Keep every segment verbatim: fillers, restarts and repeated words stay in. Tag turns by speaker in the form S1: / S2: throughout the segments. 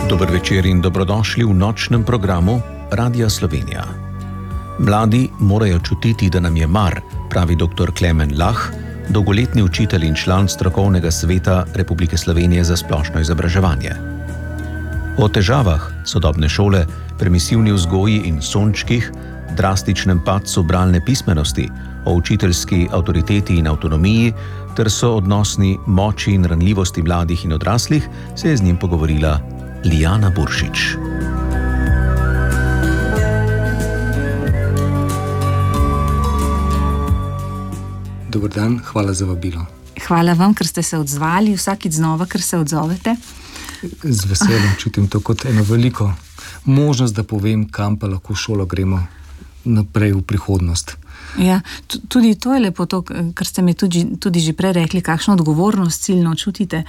S1: Dober večer in dobrodošli v nočnem programu Radia Slovenija. Mladi morajo čutiti, da nam je mar, pravi doktor Klemen Lah, dolgoletni učitelj in član strokovnega sveta Republike Slovenije za splošno izobraževanje. O težavah sodobne šole, permisivni vzgoji in sončkih, drastičnem padcu bralne pismenosti, o učiteljski avtoriteti in avtonomiji ter soodnosni moči in ranljivosti mladih in odraslih se je z njim pogovorila Lijana Buršič.
S2: Dober dan, hvala za vabilo.
S3: Hvala vam, ker ste se odzvali, vsakič znova, ker se odzovete.
S2: Z veseljem čutim to kot eno veliko možnost, da povem, kam pa lahko šolo gremo naprej v prihodnost.
S3: Ja, tudi to je lepo to, kar ste mi tudi, tudi že prej rekli, kakšno odgovornost ciljno čutite.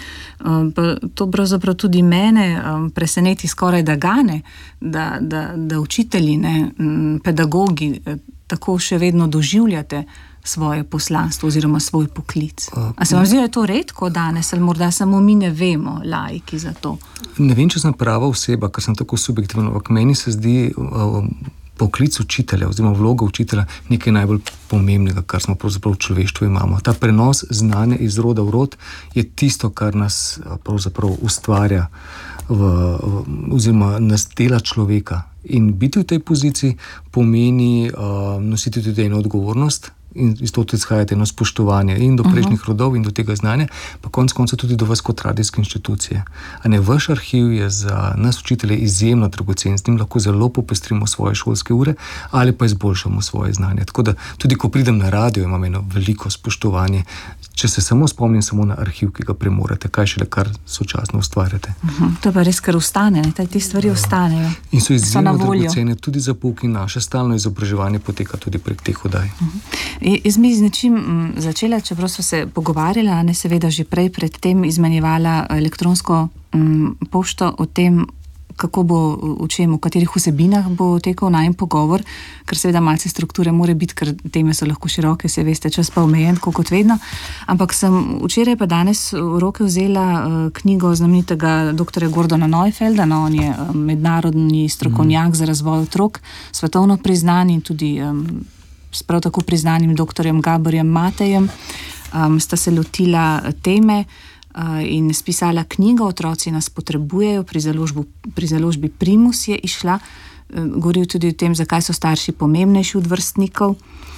S3: To pravzaprav tudi mene preseneti skoraj da gane, da, da, da učitelji, ne, pedagogi tako še vedno doživljate svoje poslanstvo oziroma svoj poklic. A se vam zdi, da je to redko danes, ali morda samo mi ne vemo, laiki, za to?
S2: Ne vem, če sem prava oseba, ker sem tako subjektivno, ampak meni se zdi uh, poklic učitelja oziroma vloga učitelja nekaj najbolj pomembnega, kar smo pravzaprav v človeštvu imamo. Ta prenos znanja iz roda v rod je tisto, kar nas pravzaprav ustvarja v, v, oziroma nas dela človeka. In biti v tej poziciji pomeni uh, nositi tudi eno odgovornost, in iz toho izhajate eno spoštovanje in do prejšnjih rodov in do tega znanja, pa konec konca tudi do vas kot radijske inštitucije. A ne, vaš arhiv je za nas učitelje izjemno dragocen, s tem lahko zelo popestrimo svoje šolske ure ali pa izboljšamo svoje znanje. Tako da tudi ko pridem na radio, imam eno veliko spoštovanje, če se samo spomnim samo na arhiv, ki ga premorete, kaj šele kar sočasno ustvarjate.
S3: Uh-huh. To pa res kar ostane, ne? Te stvari ja. ostanejo.
S2: In so izjemno dragocene tudi za pouk in naše stalno izobraževanje poteka tudi prek teh oddaj.
S3: Uh-huh. Jaz mi z nečim začela, čeprav so se pogovarjala, ne seveda že prej pred tem izmenjevala elektronsko um, pošto o tem, kako bo, v čem, v katerih vsebinah bo tekel najin pogovor, ker seveda malce strukture more biti, ker teme so lahko široke, se veste, čas pa omejen, kot vedno. Ampak sem včeraj pa danes v roke vzela uh, knjigo znamenitega doktorja Gordona Neufelda, no, on je um, mednarodni strokovnjak mm. za razvoj otrok, svetovno priznan in tudi um, s prav tako priznanim doktorjem Gaborjem Matejem, um, sta se lotila teme uh, in spisala knjigo Otroci nas potrebujejo, pri, založbu, pri založbi Primus je išla, uh, govoril tudi o tem, zakaj so starši pomembnejši od vrstnikov.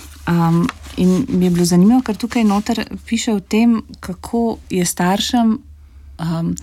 S3: Um, in mi je bilo zanimivo, ker tukaj noter piše o tem, kako je staršem um,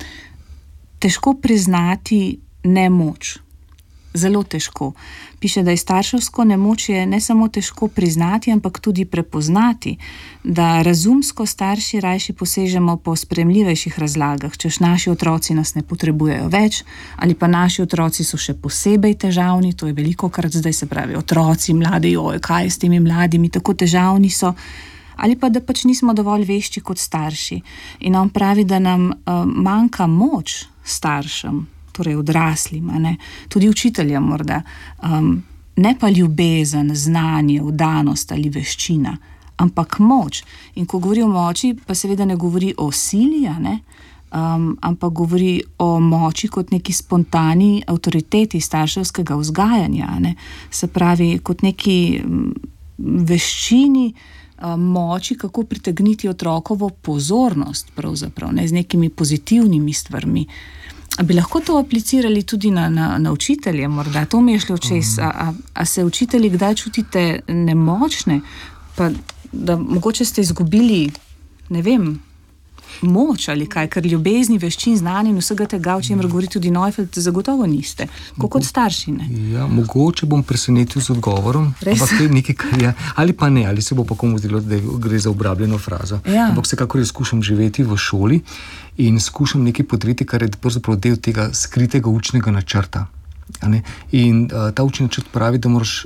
S3: težko priznati nemoč. Zelo težko. Piše, da je starševsko nemočje ne samo težko priznati, ampak tudi prepoznati, da razumsko starši rajši posežemo po sprejemljivejših razlagah, češ naši otroci nas ne potrebujejo več, ali pa naši otroci so še posebej težavni, to je veliko krat zdaj, se pravi, otroci, mladi, oj, kaj s temi mladimi, tako težavni so, ali pa da pač nismo dovolj vešči kot starši. In on pravi, da nam uh, manjka moč staršem, torej odraslim, ne? Tudi učiteljem morda, um, ne pa ljubezen, znanje, vdanost ali veščina, ampak moč. In ko govori o moči, pa seveda ne govori o sili, ne? Um, ampak govori o moči kot neki spontani avtoriteti starševskega vzgajanja, ne? Se pravi, kot neki um, veščini, um, moči, kako pritegniti otrokovo pozornost, pravzaprav, ne? Z nekimi pozitivnimi stvarmi. A bi lahko to aplicirali tudi na, na, na učitelje, morda? To mi je šlo čez. A, a, a se učitelji kdaj čutite nemočne? Pa da mogoče ste izgubili, ne vem, moč ali kaj, ker ljubezni, veščin, znanja in vsega tega, o čemer govori tudi Neufeld, zagotovo niste, kot starši, ne?
S2: Ja, mogoče bom presenetil z odgovorom,
S3: Res?
S2: Ampak to je nekaj, kar je, ali pa ne, ali se bo pa komu zdelo, da gre za obrabljeno frazo.
S3: Ja.
S2: Ampak vsekakor jo skušam živeti v šoli in skušam nekaj podreti, kar je pravzaprav del tega skritega učnega načrta. In uh, ta učni načrt pravi, da moraš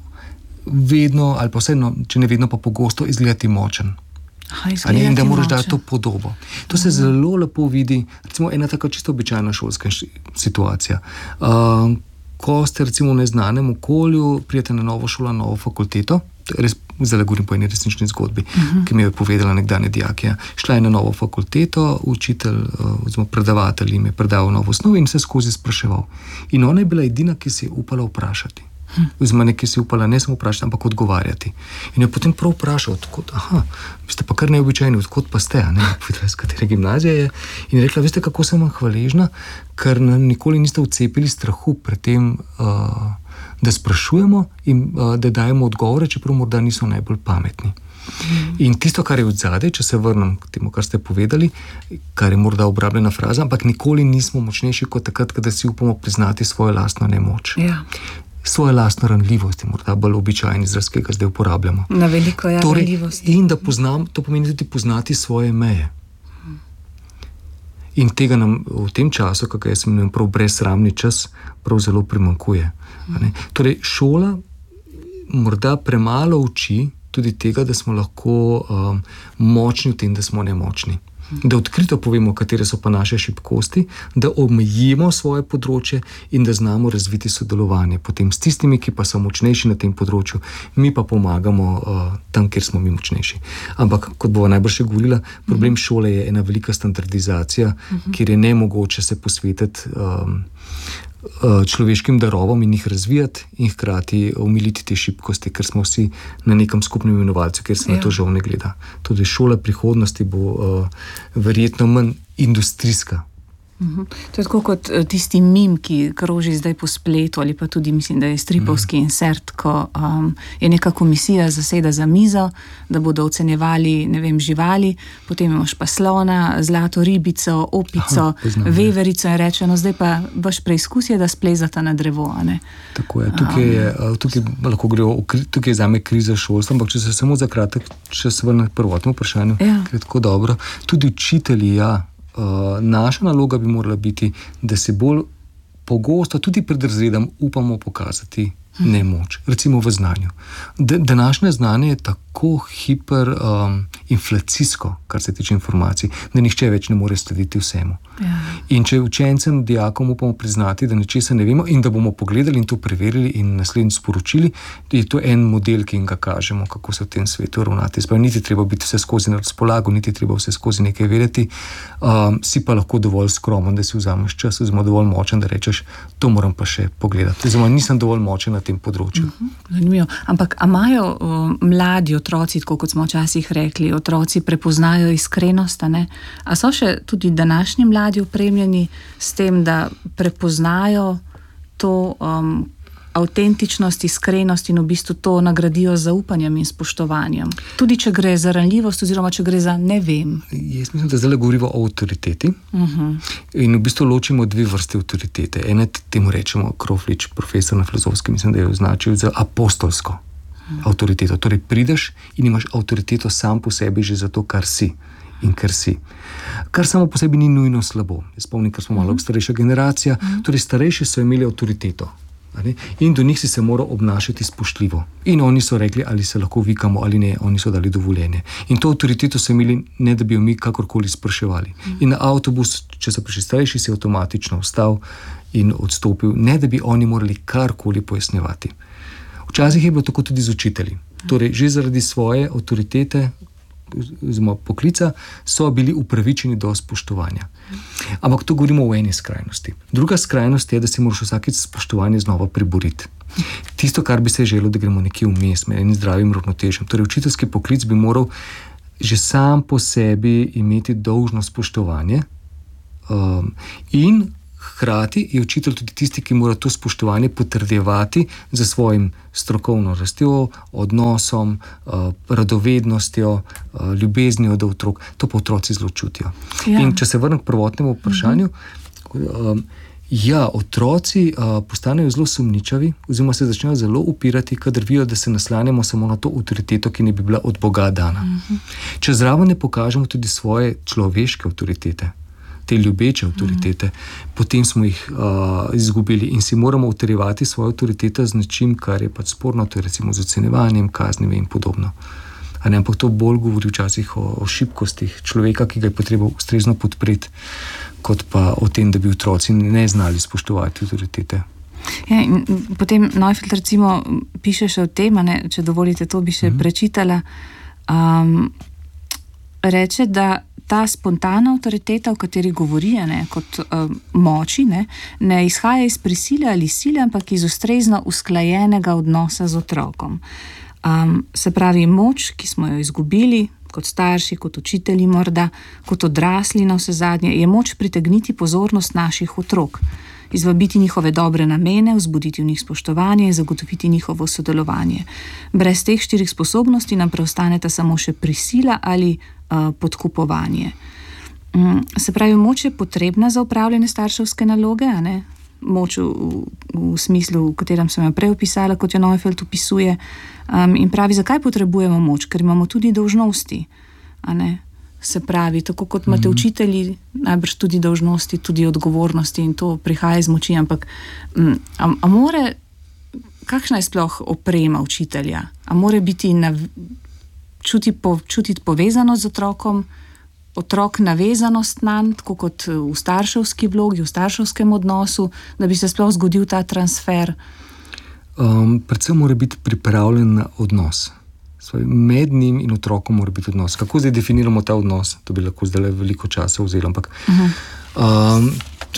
S2: vedno, ali pa vseeno, če ne vedno, pa pogosto izgledati močen.
S3: Aha,
S2: in da moraš dati to podobo. To se zelo lepo vidi, recimo ena taka čisto običajna šolska situacija. Uh, ko ste recimo v neznanem okolju, prijete na novo šolo, na novo fakulteto, res zdaj govorim po eni resnični zgodbi, uh-huh. ki mi je povedala nekdanja dijakija. Šla je na novo fakulteto, učitelj, oziroma predavatelj jim je predaval novo osnovo in se skozi spraševal. In ona je bila edina, ki si je upala vprašati. Hmm. Oziroma nekaj si upala ne samo vprašati, ampak odgovarjati. In je potem prav vprašal, odkot, aha, vi ste pa kar neobičajni, odkot pa ste, a ne, povedala, z katere gimnazije je. In je rekla, veste, kako sem vam hvaležna, ker nikoli niste vcepili strahu pred tem, uh, da sprašujemo in uh, da dajemo odgovore, čeprav morda niso najbolj pametni. Hmm. In tisto, kar je odzadej, če se vrnem k temu, kar ste povedali, kar je morda obrabljena fraza, ampak nikoli nismo močnejši kot takrat, kada si upamo priznati svojo lastno nemoč.
S3: Ja.
S2: Svoje lastno ranljivost je morda bolj običajen izraz, ki ga zdaj uporabljamo.
S3: Na veliko je
S2: torej,
S3: ranljivost.
S2: In da poznam, to pomeni tudi poznati svoje meje. In tega nam v tem času, kako jaz imenujem prav brezsramni čas, prav zelo primanjkuje. Hmm. Torej, šola morda premalo uči tudi tega, da smo lahko um, močni v tem, da smo nemočni. Da odkrito povemo, katere so pa naše šibkosti, da omejimo svoje področje in da znamo razviti sodelovanje potem s tistimi, ki pa so močnejši na tem področju, mi pa pomagamo uh, tam, kjer smo mi močnejši. Ampak, kot bova najbrž še govorila, problem šole je ena velika standardizacija, uh-huh. kjer je nemogoče se posvetiti um, človeškim darovom in jih razvijati in hkrati omiliti te šibkosti, ker smo vsi na nekem skupnem imenovalcu, ker se ja. na to žal ne gleda. Tudi šola prihodnosti bo uh, verjetno manj industrijska.
S3: Uhum. To je tako kot tisti mim, ki kroži zdaj po spletu, ali pa tudi mislim, da je stripovski uhum. insert, ko um, je neka komisija zaseda za mizo, da bodo ocenjevali, ne vem, živali, potem imaš pa slona, zlato ribico, opico, Aha, veverico in reče, no zdaj pa vaš preizkus je, da splezata na drevo, a ne?
S2: Tako je, tukaj je, tukaj lahko gre, tukaj je zame kriza šolstva, ampak če se samo za kratek, če se vrnem k prvotnemu vprašanju, ja. ker je tako dobro, tudi učitelji, ja, Uh, naša naloga bi morala biti, da se bolj pogosto tudi pred razredom upamo pokazati hmm. nemoč, recimo v znanju. D- današnje znanje je tako hiper um, inflacijsko, kar se tiče informacij, da nihče več ne more slediti vsemu. Ja. In če učencem, dijakom upamo priznati, da nečesa ne vemo in da bomo pogledali in to preverili in naslednjič sporočili, da je to en model, ki jim ga kažemo, kako se v tem svetu ravnati. Sprav, niti treba biti vse skozi na razpolago, niti treba vse skozi nekaj vedeti, um, si pa lahko dovolj skromen, da si vzameš čas, oziroma dovolj močen, da rečeš, to moram pa še pogledati. Oziroma, nisem dovolj močen na tem področju.
S3: Zanimivo. Ampak, a imajo uh, mladi otroci, tako kot smo včasih rekli, otroci prepoznajo iskrenost, a ne? A so še tudi današnji mladi opremljeni s tem, da prepoznajo to um, avtentičnost, iskrenost in v bistvu to nagradijo z zaupanjem in spoštovanjem? Tudi če gre za ranljivost oziroma če gre za ne vem.
S2: Jaz mislim, da zdaj govorimo o avtoriteti uh-huh. in v bistvu ločimo dve vrste avtoritete. Ene temu rečemo, Kroflič, profesor na Filozofski, mislim, da je označil za apostolsko uh-huh. avtoriteto. Torej prideš in imaš avtoriteto sam po sebi že za to, kar si in kar si. Kar samo po sebi ni nujno slabo. Jaz spomnim, ker smo malo uh-huh. starejša generacija, uh-huh. torej starejši so imeli avtoriteto. In do njih si se moral obnašati spoštljivo. In oni so rekli, ali se lahko vikamo ali ne, oni so dali dovoljenje. In to avtoriteto so imeli, ne da bi jo mi kakorkoli spraševali. Mm. In na avtobus, če so prišli starejši, si avtomatično vstal in odstopil, ne da bi oni morali karkoli pojasnjevati. Včasih je bilo tako tudi z učitelji. Torej, že zaradi svoje avtoritete, oziroma poklica, so bili upravičeni do spoštovanja. Ampak to govorimo v eni skrajnosti. Druga skrajnost je, da se moraš vsakič spoštovanje znova priboriti. Tisto, kar bi se želelo, da gremo nekje vmes, med enim zdravim ravnotežjem. Torej, učiteljski poklic bi moral že sam po sebi imeti dolžno spoštovanje um, in hkrati je učitelj tudi tisti, ki mora to spoštovanje potrdjevati za svojim strokovno rastjo, odnosom, uh, radovednostjo, uh, ljubeznijo do otrok. To pa otroci zelo čutijo. Ja. In če se vrnem k prvotnemu vprašanju, uh-huh. um, ja, otroci uh, postanejo zelo sumničavi, oziroma se začnejo zelo upirati, kadar vidijo, da se naslanjamo samo na to avtoriteto, ki ne bi bila od Boga dana. Uh-huh. Če zraven ne pokažemo tudi svoje človeške avtoritete, te ljubeče avtoritete, mm. potem smo jih uh, izgubili in si moramo utrjevati svojo avtoriteto z nečim, kar je pač sporno, to je recimo z ocenjevanjem, kaznimi in podobno. A ne, ampak to bolj govori včasih o, o šibkostih človeka, ki ga je potreba ustrezno podpreti, kot pa o tem, da bi otroci ne znali spoštovati avtoritete.
S3: Ja, in potem Neufeld recimo piše še o tem, ne, če dovolite, to bi še mm-hmm. prečitala. Um, reče, da ta spontana avtoriteta, o kateri govori, ne, kot um, moči, ne, ne izhaja iz prisile ali sile, ampak iz ustrezno usklajenega odnosa z otrokom. Um, se pravi, moč, ki smo jo izgubili, kot starši, kot učitelji morda, kot odrasli na vse zadnje, je moč pritegniti pozornost naših otrok, izvabiti njihove dobre namene, vzbuditi v njih spoštovanje in zagotoviti njihovo sodelovanje. Brez teh štirih sposobnosti nam preostaneta samo še prisila ali uh, podkupovanje. Um, se pravi, moč je potrebna za upravljanje starševske naloge, a ne? Moč v, v, v smislu, v katerem sem jo prej opisala, kot jo Neufeld opisuje, um, in pravi, zakaj potrebujemo moč, ker imamo tudi dolžnosti, a ne? Se pravi, tako kot imate mm-hmm. učitelji, najbrž tudi dolžnosti, tudi odgovornosti in to prihaja iz moči, ampak um, a, a more, kakšna je sploh oprema učitelja? A more biti nav, čuti po, čutiti povezanost z otrokom, otrok navezanost nanj, tako kot v starševski vlogi, v starševskem odnosu, da bi se sploh zgodil ta transfer?
S2: Um, predvsem mora biti pripravljen na odnos. Med njim in otrokom mora biti odnos. Kako zdaj definiramo ta odnos? To bi lahko zdaj veliko časa vzelo, ampak uh-huh. um,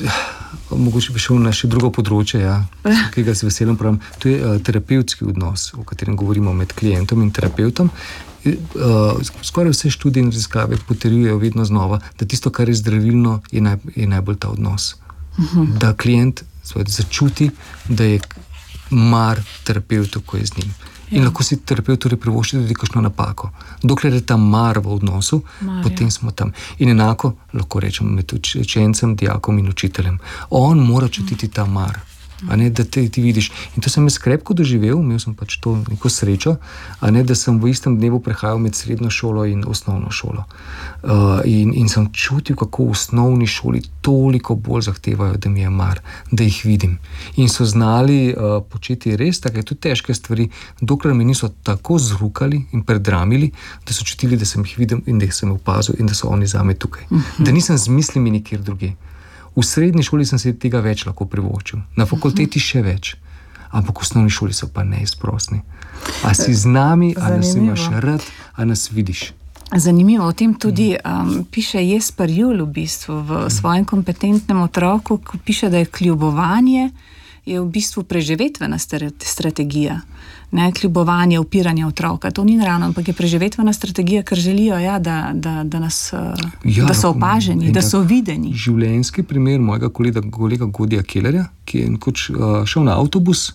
S2: mogoče bi šel na še drugo področje, ja, ki ga se veselim pravim. To je uh, terapevtski odnos, o katerem govorimo med klientom in terapeutom. Uh, skoraj vse študije in raziskave potrjujejo vedno znova, da tisto, kar je zdravilno, je, naj, je najbolj ta odnos. Uh-huh. Da klient svoj, začuti, da je mar terapeutu, ko je z njim. In ja. Lahko si terapeut torej privošči tudi kakšno napako. Dokler je ta mar v odnosu, mar, potem ja. Smo tam. In enako lahko rečemo med učencem, dijakom in učiteljem. On mora čutiti ta mar. A ne, da te, ti vidiš. In to sem jaz krepko doživel, imel sem pač to neko srečo, a ne, da sem v istem dnevu prehajal med srednjo šolo in osnovno šolo. Uh, in, in sem čutil, kako v osnovni šoli toliko bolj zahtevajo, da mi je mar, da jih vidim. In so znali uh, početi res take, tudi težke stvari, dokler me niso tako zrukali in predramili, da so čutili, da sem jih videl in da jih sem opazil in da so oni zame tukaj. Uh-huh. Da nisem z mislimi nikjer drugje. V srednji šoli sem se tega več lahko privoščil, na fakulteti še več, ampak v osnovni šoli so pa neizprosni. A si z nami, a nas imaš rad, a nas vidiš.
S3: Zanimivo, o tem tudi um, piše Jesper Juhl v bistvu v svojem kompetentnem otroku, ko piše, da je kljubovanje je v bistvu preživetvena strategija. Ne, kljubovanje, upiranje otroka, to ni naravno, ampak je preživetvena strategija, ker želijo, ja, da, da, da, nas, ja, da so opaženi, da so videni.
S2: Življenjski primer mojega kolega, kolega Godija Kellerja, ki je nekoč uh, šel na avtobus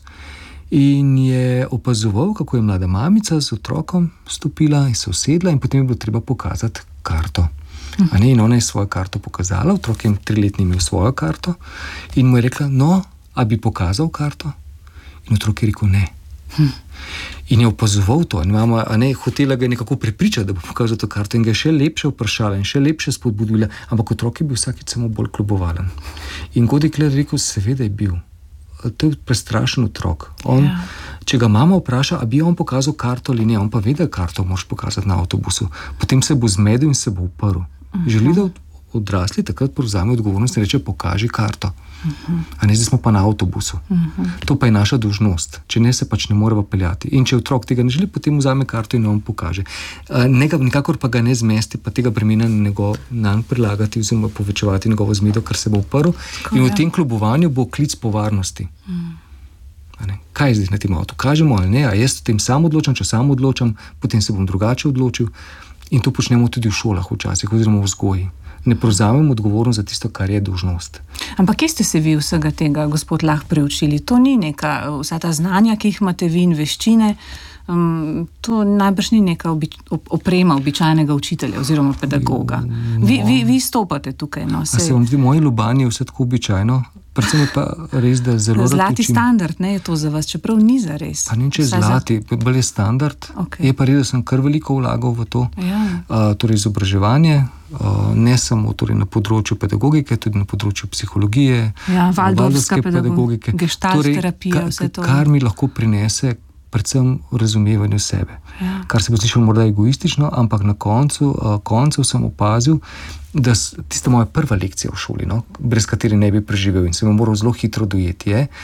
S2: in je opazoval, kako je mlada mamica z otrokom stopila in se usedla in potem je bilo treba pokazati karto. A ne, in ona je svojo karto pokazala, otrok je triletni imel svojo karto in mu je rekla, no, a bi pokazal karto? In otrok je rekel, ne. Hm. In je opazoval to, in mama, a ne, hotela ga nekako prepričati, da bo pokazal to karto in ga je še lepše vprašala in še lepše spodbudila, ampak otrok je bil vsakič samo bolj kljubovalen. In Godij Keller je rekel, seveda je bil. To je prestrašen otrok. On, ja. Če ga mama vpraša, a bi on pokazal karto ali ne, on pa ve, da karto moraš pokazati na avtobusu. Potem se bo zmedel in se bo uprl. Uh-huh. Želi, da odrasli takrat prevzame odgovornost in reče, pokaži karto. Uh-huh. A ne, zdaj smo pa na avtobusu. Uh-huh. To pa je naša dolžnost. Če ne, se pač ne moreva peljati. In če otrok tega ne želi, potem vzame karto in on pokaže. Nega, nikakor pa ga ne zmesti, pa tega bremena nanj prilagati oziroma povečevati njegovo zmedo, ker se bo uprl. Tako, in v tem kljubovanju bo klic po varnosti. Uh-huh. A ne, kaj je zdaj na tem avtu? Kažemo ali ne? A jaz o tem sam odločam, če sam odločam, potem se bom drugače odločil. In to počnemo tudi v šolah včasih, oziroma v vzgoji. Ne prevzamemo odgovornost za tisto, kar je dolžnost.
S3: Ampak kje ste se vi vsega tega, gospod Lah, priučili? To ni neka, vsa ta znanja, ki jih imate vi in veščine, um, to najbrž ni neka obič, oprema običajnega učitelja oziroma pedagoga. No. Vi, vi, vi stopate tukaj. No,
S2: se... A se vam zdi, moji ljubanje je vse tako običajno? Predvsem je pa res, da zelo
S3: zlati rad učim. Standard, ne, je to za vas, čeprav ni za res.
S2: Pa ni če zlati, za... bolj je standard. Okay. Je pa res, da sem kar veliko vlagal v to. Ja. Uh, torej izobraževanje, uh, ne samo torej na področju pedagogike, tudi na področju psihologije,
S3: ja, valdorfska pedagogike, gestalt
S2: torej,
S3: terapija, vse to.
S2: Kar mi lahko prinese predvsem razumevanje sebe. Ja. Kar se bo slišalo morda egoistično, ampak na koncu, uh, koncu sem opazil, da tista moja prva lekcija v šoli, no, brez katere ne bi preživel in sem jo moral zelo hitro dojeti, je,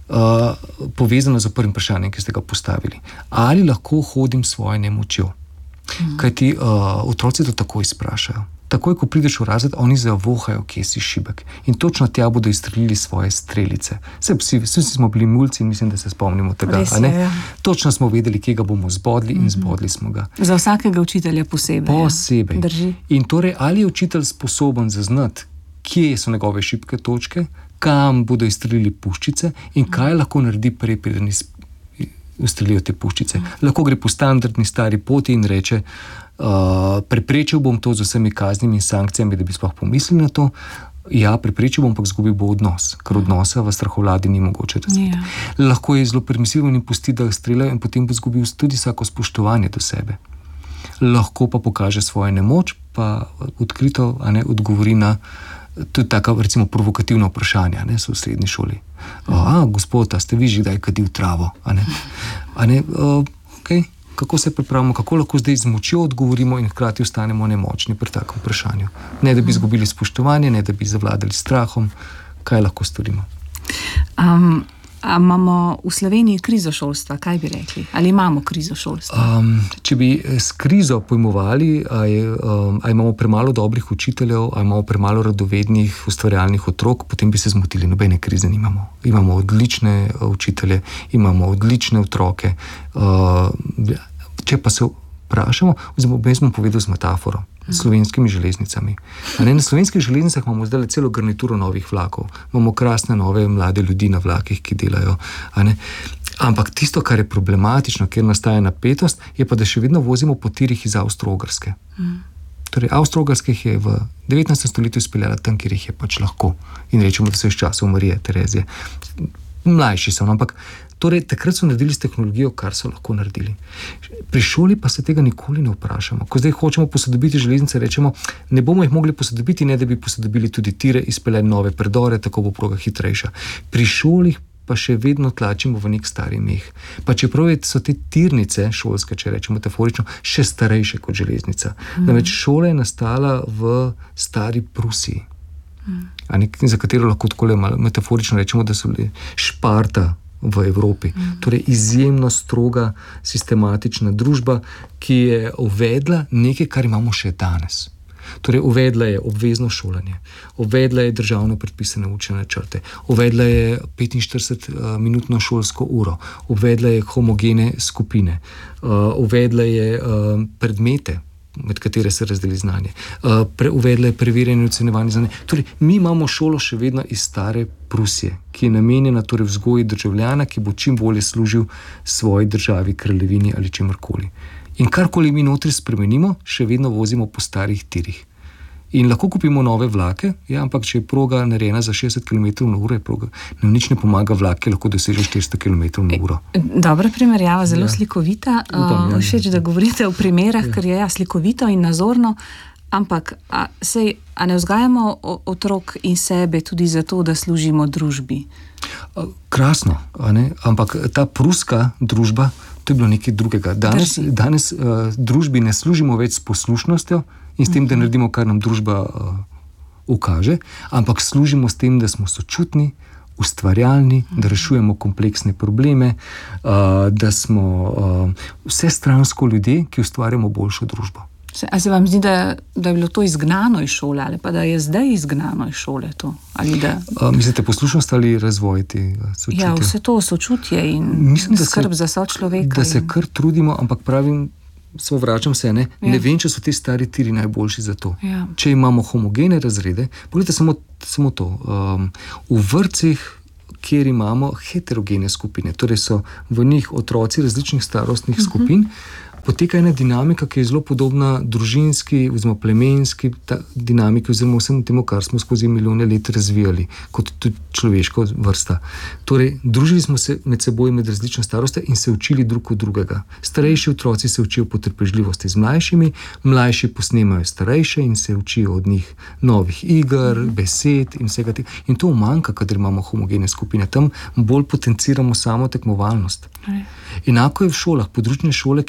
S2: uh, povezano z prvim vprašanjem, ki ste ga postavili. Ali lahko hodim s svojo nemočjo? Mm. Kaj ti uh, otroci to takoj sprašajo. Takoj, ko prideš v razred, oni zavohajo, kje si šibek. In točno tja bodo izstrelili svoje strelice. Vse, vsi, vsi smo bili mulci in mislim, da se spomnimo tega.
S3: Res je, ja.
S2: Točno smo vedeli, kje ga bomo zbodli mm-hmm. in zbodli smo ga.
S3: Za vsakega učitelja posebej.
S2: Posebej.
S3: Ja. Drži.
S2: In torej, ali je učitelj sposoben zaznati, kje so njegove šibke točke, kam bodo izstrelili puščice in kaj lahko naredi prej, preden ustrelijo te puščice. Mm. Lahko gre po standardni stari poti in reče, uh, preprečil bom to z vsemi kaznimi in sankcijami, da bi sploh pomislili na to. Ja, preprečil bom, pa izgubil bo odnos, ker odnosa v strahovladi ni mogoče razviti. Yeah. Lahko je zelo permisiven in pusti, da streljajo in potem bo izgubil tudi vsako spoštovanje do sebe. Lahko pa pokaže svojo nemoč, pa odkrito a ne, odgovori na tudi taka, recimo, provokativna vprašanja, ne, so v srednji šoli. A, gospod, a ste vi že kdaj kadil travo? A ne? A ne, uh, okay. Kako se pripravimo, kako lahko zdaj z močjo odgovorimo in hkrati ostanemo nemočni pri takem vprašanju? Ne, da bi izgubili spoštovanje, ne, da bi zavladali strahom. Kaj lahko storimo?
S3: Um, a imamo v Sloveniji krizo šolstva, kaj bi rekli? Ali imamo krizo šolstva?
S2: Um, če bi s krizo pojmovali, a, je, um, a imamo premalo dobrih učiteljev, a imamo premalo radovednih, ustvarjalnih otrok, potem bi se zmotili. Nobene krize nimamo. Imamo odlične učitelje, imamo odlične otroke. Uh, če pa se vprašamo, oziroma jaz bom povedal z metaforo, s slovenskimi železnicami. A ne, na slovenskih železnicah imamo zdaj celo garnituro novih vlakov. Imamo krasne nove mlade ljudi na vlakih, ki delajo. A ne. Ampak tisto, kar je problematično, kjer nastaja napetost, je pa, da še vedno vozimo po tirih iz Avstro-Ogrske. Mm. Torej, Avstro-Ogrska jih je v devetnajstem stoletju izpeljala tam, kjer jih je pač lahko. In rečemo, da so iz časov Marije Terezije. Mlajši so, ampak torej, takrat so naredili s tehnologijo, kar so lahko naredili. Pri šoli pa se tega nikoli ne vprašamo. Ko zdaj hočemo posodobiti železnice, rečemo, ne bomo jih mogli posodobiti, ne da bi posodobili tudi tire, izpeljali nove predore, tako bo proga hitrejša. Pri šolih pa še vedno tlačimo v nek stari meh. Pa čeprav so te tirnice šolske, če rečemo metaforično, še starejše kot železnica. Mm. Namreč šola je nastala v stari Prusiji. Mm. A nek, za katero lahko tako metaforično rečemo, da so bili Šparta v Evropi. Mm. Torej izjemno stroga, sistematična družba, ki je uvedla nekaj, kar imamo še danes. Torej uvedla je obvezno šolanje, uvedla je državno predpisane učne načrte, uvedla je petinštiridesetminutno šolsko uro, uvedla je homogene skupine, uh, uvedla je uh, predmete, med katere se razdeli znanje. Uh, pre, uvedla je preverjanje in ocenjevanje znanja. Torej, mi imamo šolo še vedno iz stare Prusije, ki je namenjena torej vzgoji državljana, ki bo čim bolje služil svoji državi, kraljevini ali čemorkoli. In karkoli mi notri spremenimo, še vedno vozimo po starih tirih. In lahko kupimo nove vlake, ja, ampak če je proga narejena za šestdeset kilometrov na uro, je proga, nam nič ne pomaga, vlak, ki lahko doseže štiristo kilometrov na uro.
S3: Dobra primerjava, zelo ja. slikovita.
S2: Upam, ja.
S3: Všeč, da govorite o primerah, ja. ker je ja, slikovito in nazorno, ampak a, sej, a ne vzgajamo otrok in sebe tudi zato, da služimo družbi?
S2: Krasno, a ne? Ampak ta pruska družba, to je bilo nekaj drugega. Danes, danes uh, družbi ne služimo več s poslušnostjo in s tem, da naredimo, kar nam družba uh, ukaže, ampak služimo s tem, da smo sočutni, ustvarjalni, da rešujemo kompleksne probleme, uh, da smo uh, vsestransko ljudje, ki ustvarjamo boljšo družbo.
S3: Se, a se vam zdi, da, da je bilo to izgnano iz šole ali pa da je zdaj izgnano iz šole to? Ali da...
S2: uh, mislite poslušnost ali razvoj te sočutje?
S3: Ja, vse to sočutje in Mislim, skrb se, za sočloveka.
S2: Da se in... kar trudimo, ampak pravim, samo vračam se, ne, ja. ne vem, če so te stari tiri najboljši za to. Ja. Če imamo homogene razrede, pogledajte samo, samo to, um, v vrtcih, kjer imamo heterogene skupine, torej so v njih otroci različnih starostnih uh-huh. skupin, poteka ena dinamika, ki je zelo podobna družinski oziroma plemenski dinamiki oziroma vsem temu, kar smo skozi milijone let razvijali kot tudi človeška vrsta. Torej, družili smo se med seboj med različne starosti in se učili drug od drugega. Starejši otroci se učijo potrpežljivosti z mlajšimi, mlajši posnemajo starejše in se učijo od njih novih iger, besed in vsega tega. In to manjka, kadar imamo homogene skupine. Tam bolj potenciramo samo tekmovalnost. Enako je v šolah, područne šole, ki imajo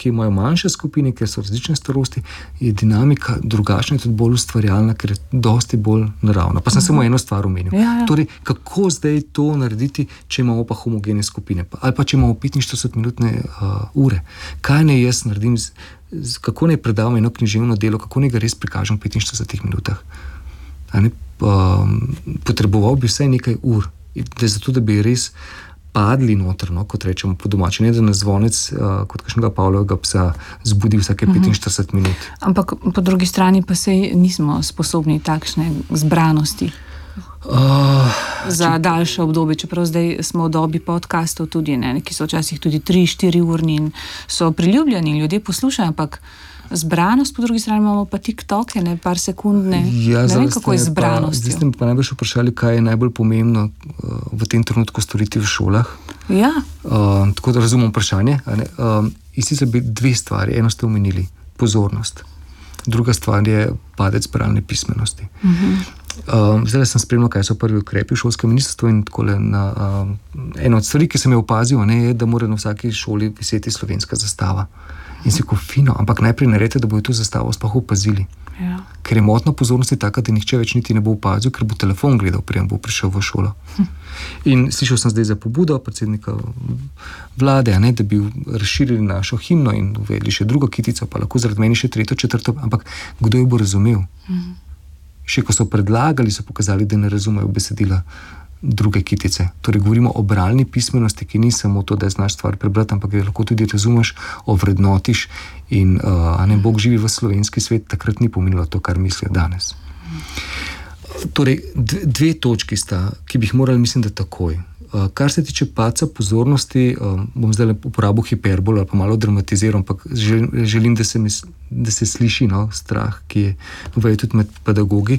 S2: manjše skupine, ker so različne starosti, je dinamika drugačna in tudi bolj ustvarjalna, ker je dosti bolj naravna. Pa sem uh-huh. samo eno stvar omenil.
S3: Ja, ja.
S2: Torej, kako zdaj to narediti, če imamo pa homogene skupine, ali pa če imamo petinštirideset minutne uh, ure. Kaj ne jaz naredim, z, z, kako ne predavam eno književno delo, kako ne ga res prikažem v petinštiridesetih minutah. Ne, um, potreboval bi vsaj nekaj ur, da zato, da bi res padli noter, no, kot rečemo po domači, ne da nas zvonec uh, kot kakšnega Pavlovega psa zbudi vsake petinštirideset uh-huh. minut.
S3: Ampak po drugi strani pa sej nismo sposobni takšne zbranosti uh, za če... daljše obdobje, čeprav zdaj smo v dobi podcastov tudi, ne, ki so včasih tudi tri, štiri urni in so priljubljeni, ljudje poslušajo, ampak zbranost, po drugi strani imamo pa TikToke, ne, par sekundne,
S2: ja,
S3: ne vem, kako je zbranost.
S2: Zdaj ste mi pa najbolj vprašali, kaj je najbolj pomembno uh, v tem trenutku storiti v šolah.
S3: Ja.
S2: Uh, tako da razumem vprašanje. Uh, in sicer bi dve stvari. Eno ste omenili, pozornost. Druga stvar je padec bralne pismenosti. Uh-huh. Uh, zdaj sem spremljal, kaj so prvi ukrepi v šolskem ministrstvu in takole na uh, eno od stvari, ki sem je opazil, ne, je, da mora na vsaki šoli viseti slovenska zastava. In si ko fino, ampak najprej naredite, da bojo to zastavo sploh opazili. Ja. Ker je motna pozornosti taka, da nihče več niti ne bo opazil, ker bo telefon gledal, preden bo prišel v šolo. Hm. In slišal sem zdaj za pobudo predsednika vlade, ne, da bi razširili našo himno in uvedli še drugo kitico, pa lahko zaradi meni še tretjo, četrto, ampak kdo jo bo razumel? Hm. Še ko so predlagali, so pokazali, da ne razumejo besedila druge kitice. Torej govorimo o bralni pismenosti, ki ni samo to, da znaš stvar prebrati, ampak da lahko tudi razumeš, ovrednotiš in uh, a ne Bog živi v slovenski svet, takrat ni pomenilo to, kar mislijo danes. Torej, dve točki sta, ki bi jih morali, mislim, da takoj. Uh, kar se tiče paca pozornosti, um, bom zdaj uporabil hiperbol ali pa malo dramatiziral, ampak želim, želim da, se mi, da se sliši, no, strah, ki je vejo tudi med pedagogi.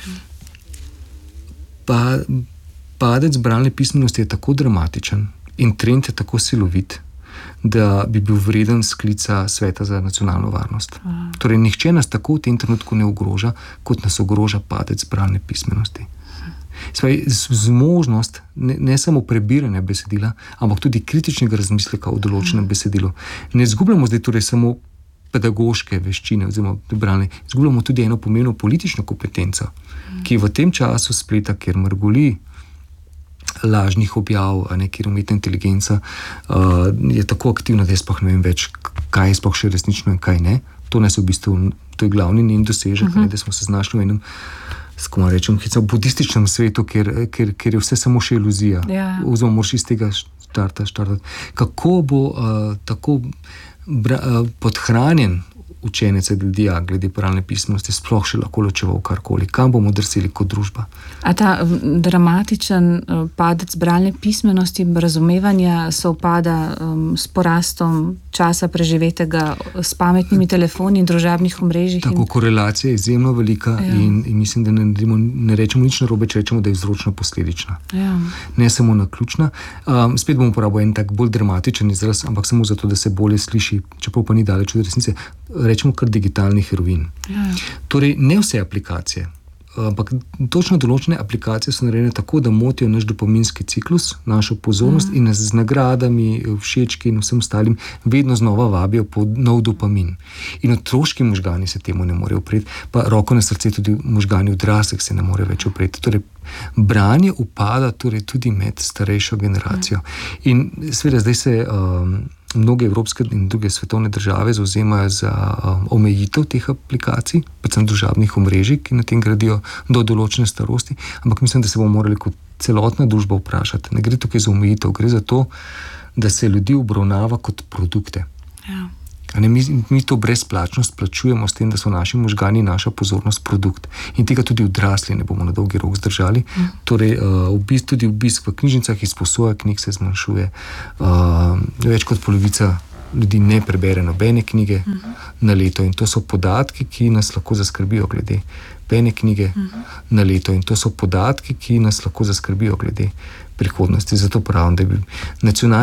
S2: Pa padec bralne pismenosti je tako dramatičen in trend je tako silovit, da bi bil vreden sklica Sveta za nacionalno varnost. Aha. Torej, nihče nas tako v tem trenutku ne ogroža, kot nas ogroža padec bralne pismenosti. Svej, zmožnost ne, ne samo prebiranja besedila, ampak tudi kritičnega razmisleka o določenem Aha. besedilu. Ne izgubljamo zdaj torej samo pedagoške veščine oziroma bralne, izgubljamo tudi eno pomembno politično kompetenco, Aha. ki v tem času spleta, kjer mrgoli lažnih objav, a ne, kjer umetna inteligenca uh, je tako aktivna, da jaz sploh ne vem več, kaj je sploh še resnično in kaj ne. To nas je v bistvu, to je glavni njen dosežek, uh-huh. ne, da smo se znašli v enem, skoma rečem, v budističnem svetu, kjer, kjer, kjer je vse samo še iluzija. Ja. Oziroma, moraš iz tega štarta, štartati. Kako bo uh, tako bra, uh, podhranjen učenec ali dijak glede bralne pismenosti sploh še lahko ločeval karkoli, kam bomo drsili kot družba.
S3: A ta dramatičen padec bralne pismenosti, razumevanja sovpada um, s porastom časa preživetega s pametnimi telefoni in družabnih omrežjih?
S2: Tako,
S3: in...
S2: korelacija je izjemno velika ja. in, in mislim, da ne, ne rečemo nič narobe, če rečemo, da je vzročno posledična. Ja. Ne samo naključna. Um, spet bomo uporabil en tak bolj dramatičen izraz, ampak samo zato, da se bolje sliši, čeprav pa ni daleč od resnice. Rečemo kar digitalni heroin. Ja. Torej, ne vse aplikacije, ampak točno določene aplikacije so narejene tako, da motijo naš dopaminski ciklus, našo pozornost ja. in nas z nagradami, všečki in vsem ostalim vedno znova vabijo po nov dopamin. In otroški možgani se temu ne morejo upreti, pa roko na srce tudi možgani odraslih se ne morejo več upreti. Torej, branje upada torej tudi med starejšo generacijo. Ja. In seveda zdaj se um, mnoge evropske in druge svetovne države zauzemajo za um, omejitev teh aplikacij, predvsem družabnih omrežij, ki na tem gradijo do določene starosti, ampak mislim, da se bomo morali kot celotna družba vprašati. Ne gre tukaj za omejitev, gre za to, da se ljudi obravnava kot produkte. Ja. Ne, mi, mi to brezplačnost plačujemo s tem, da so naši možgani in naša pozornost produkt. In tega tudi odrasli ne bomo na dolgi rok zdržali. Mm. Torej, uh, obisk, tudi obisk v knjižnicah, izposoja knjig se zmanjšuje. Uh, več kot polovica ljudi ne prebere nobene knjige mm. na leto. In to so podatki, ki nas lahko zaskrbijo glede nobene knjige mm. na leto. In to so podatki, ki nas lahko zaskrbijo glede prihodnosti. Zato pravim, da bi nacionalni